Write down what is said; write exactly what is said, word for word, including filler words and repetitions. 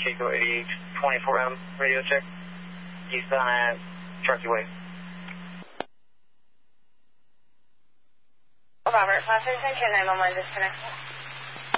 Chico eighty-eight twenty-four M, radio check. Eastbound at Truckee Way. Robert, five thirty-seven, nine one one, disconnect.